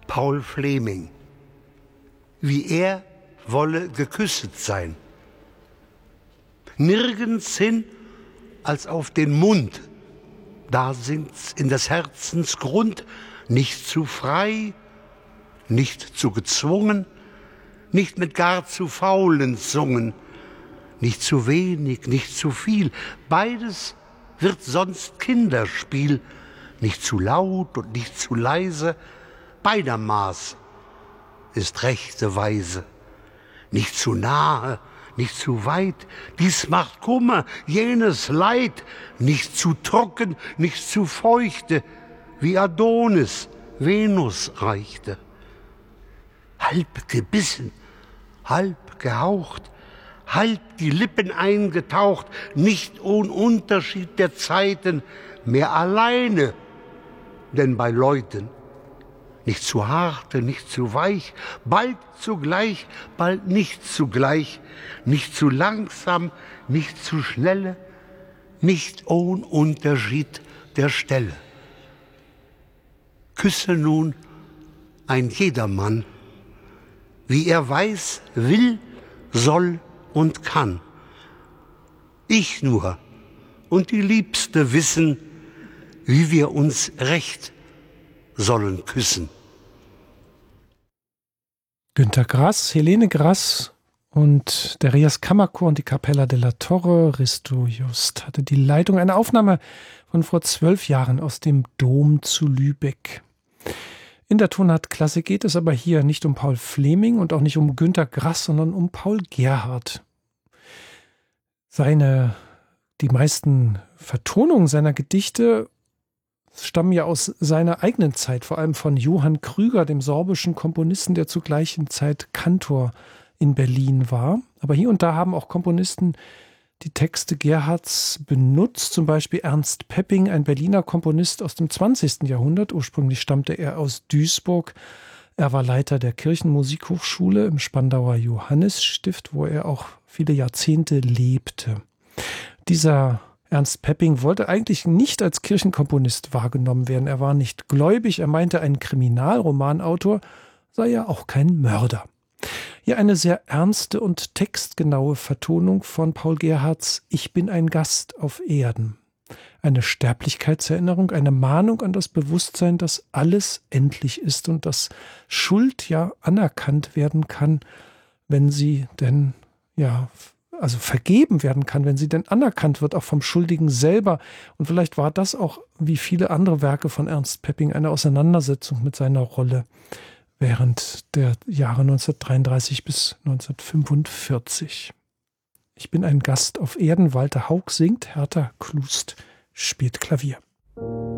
Paul Fleming. Wie er wolle geküsset sein. Nirgends hin als auf den Mund. Da sind's in des Herzens Grund, nicht zu frei, nicht zu gezwungen, nicht mit gar zu faulen Zungen, nicht zu wenig, nicht zu viel. Beides wird sonst Kinderspiel, nicht zu laut und nicht zu leise. Beider Maß ist rechte Weise. Nicht zu nahe, nicht zu weit, dies macht Kummer, jenes Leid. Nicht zu trocken, nicht zu feuchte, wie Adonis Venus reichte. Halb gebissen, halb gehaucht, halb die Lippen eingetaucht, nicht ohn Unterschied der Zeiten, mehr alleine, denn bei Leuten. Nicht zu harte, nicht zu weich, bald zugleich, bald nicht zugleich, nicht zu langsam, nicht zu schnelle, nicht ohn Unterschied der Stelle. Küsse nun ein jedermann, wie er weiß, will, soll und kann. Ich nur und die Liebste wissen, wie wir uns recht sollen küssen. Günter Grass, Helene Grass und der Rias Kammerchor und die Capella della Torre. Risto Just hatte die Leitung. Eine Aufnahme von vor 12 Jahren aus dem Dom zu Lübeck. In der Tonart Klassik geht es aber hier nicht um Paul Fleming und auch nicht um Günter Grass, sondern um Paul Gerhardt. Die meisten Vertonungen seiner Gedichte stammen ja aus seiner eigenen Zeit, vor allem von Johann Krüger, dem sorbischen Komponisten, der zur gleichen Zeit Kantor in Berlin war. Aber hier und da haben auch Komponisten die Texte Gerhardts benutzt, zum Beispiel Ernst Pepping, ein Berliner Komponist aus dem 20. Jahrhundert. Ursprünglich stammte er aus Duisburg. Er war Leiter der Kirchenmusikhochschule im Spandauer Johannisstift, wo er auch viele Jahrzehnte lebte. Dieser Ernst Pepping wollte eigentlich nicht als Kirchenkomponist wahrgenommen werden. Er war nicht gläubig. Er meinte, ein Kriminalromanautor sei ja auch kein Mörder. Hier eine sehr ernste und textgenaue Vertonung von Paul Gerhardts Ich bin ein Gast auf Erden. Eine Sterblichkeitserinnerung, eine Mahnung an das Bewusstsein, dass alles endlich ist und dass Schuld ja anerkannt werden kann, wenn sie denn vergeben werden kann, wenn sie denn anerkannt wird, auch vom Schuldigen selber. Und vielleicht war das auch, wie viele andere Werke von Ernst Pepping, eine Auseinandersetzung mit seiner Rolle während der Jahre 1933 bis 1945. Ich bin ein Gast auf Erden. Walter Haug singt, Hertha Klust spielt Klavier.